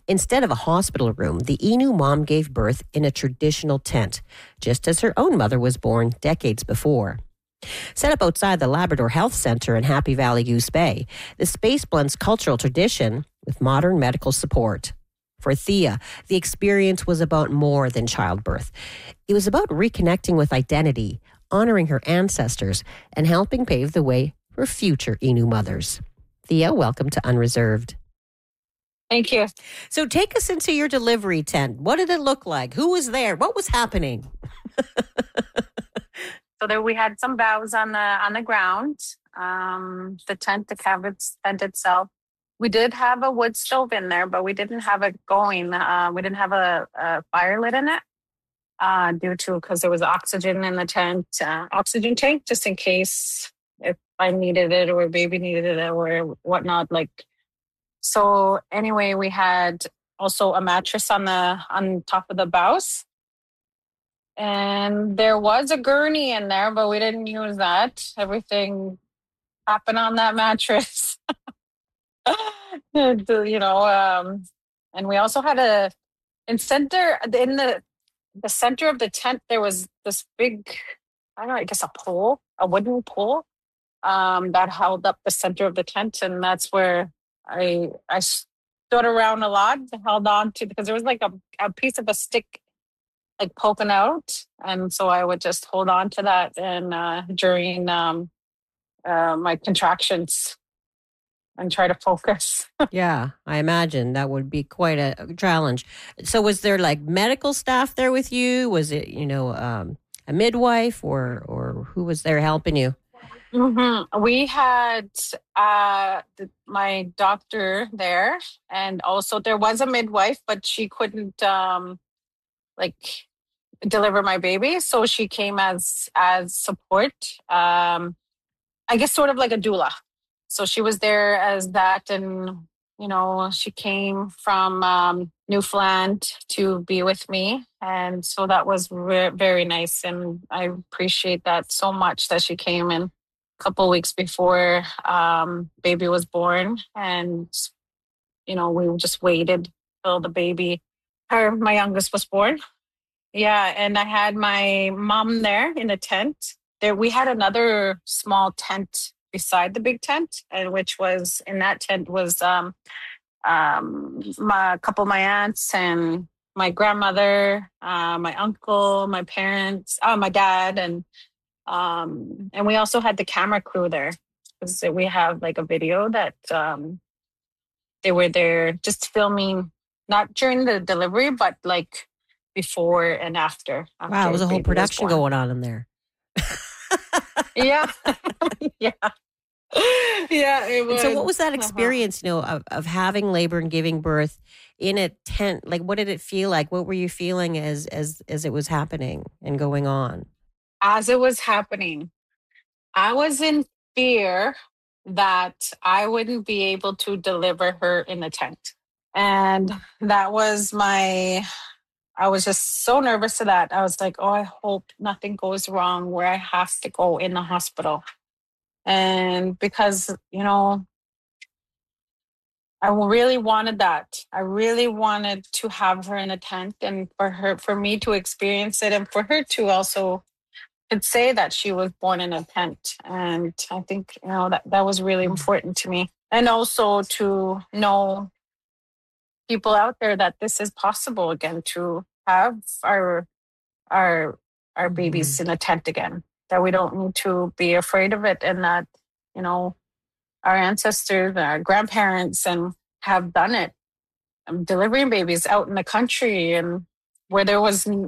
Instead of a hospital room, the Innu mom gave birth in a traditional tent, just as her own mother was born decades before. Set up outside the Labrador Health Centre in Happy Valley, Goose Bay, the space blends cultural tradition with modern medical support. For Thea, the experience was about more than childbirth. It was about reconnecting with identity, honoring her ancestors, and helping pave the way for future Innu mothers. Thea, welcome to Unreserved. Thank you. So take us into your delivery tent. What did it look like? Who was there? What was happening? So there we had some boughs on the ground. The tent, the canvas tent itself. We did have a wood stove in there, but we didn't have it going. We didn't have a fire lit in it because there was oxygen in the tent, oxygen tank, just in case if I needed it or a baby needed it or whatnot. So anyway, we had also a mattress on top of the boughs. And there was a gurney in there, but we didn't use that. Everything happened on that mattress. And we also had in the center of the tent, there was this big, I don't know, I guess a wooden pole that held up the center of the tent. And that's where I stood around a lot, held on to, because there was like a piece of a stick poking out, and so I would just hold on to that and during my contractions and try to focus. Yeah, I imagine that would be quite a challenge. So was there medical staff there with you? Was it a midwife or who was there helping you? Mm-hmm. We had my doctor there, and also there was a midwife, but she couldn't deliver my baby, so she came as support. I guess sort of like a doula. So she was there as that, and she came from Newfoundland to be with me, and so that was very nice, and I appreciate that so much that she came in a couple weeks before baby was born, and we just waited till my youngest was born. Yeah, and I had my mom there in the tent. There, we had another small tent beside the big tent, and which was in that tent was a couple of my aunts and my grandmother, my uncle, my parents, my dad, and we also had the camera crew there because we have a video that they were there just filming, not during the delivery, but before and after. Wow, it was a whole production going on in there. Yeah. Yeah. Yeah, it was. And so what was that experience, of having labor and giving birth in a tent? What did it feel like? What were you feeling as it was happening and going on? As it was happening, I was in fear that I wouldn't be able to deliver her in the tent. And that was I was just so nervous to that. I was like, oh, I hope nothing goes wrong where I have to go in the hospital. And because, I really wanted that. I really wanted to have her in a tent and for me to experience it and for her to also could say that she was born in a tent. And I think, that was really important to me. And also to know people out there that this is possible again, to have our babies in a tent again, that we don't need to be afraid of it, and that our ancestors, our grandparents, and have done it, delivering babies out in the country and where there wasn't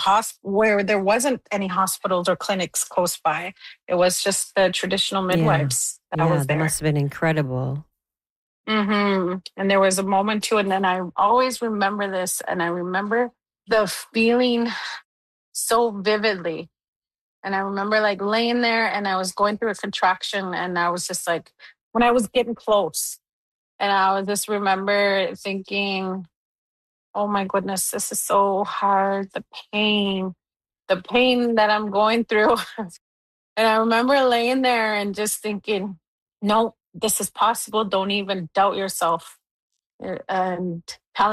any hospitals or clinics close by. It was just the traditional midwives that was there. That must have been incredible. Mm-hmm. And there was a moment too, and then I always remember this, and I remember the feeling so vividly. And I remember laying there, and I was going through a contraction, and I was just when I was getting close, and I would just remember thinking, oh my goodness, this is so hard. The pain that I'm going through. And I remember laying there and just thinking, no, this is possible. Don't even doubt yourself. And telling